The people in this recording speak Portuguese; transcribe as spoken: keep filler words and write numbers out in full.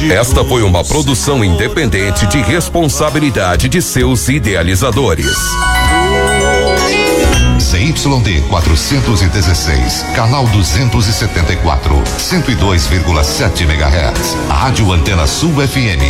Esta foi uma produção independente de responsabilidade de seus idealizadores. Z Y D quatrocentos e dezesseis, canal duzentos e setenta e quatro, cento e dois vírgula sete megahertz. Rádio Antena Sul F M.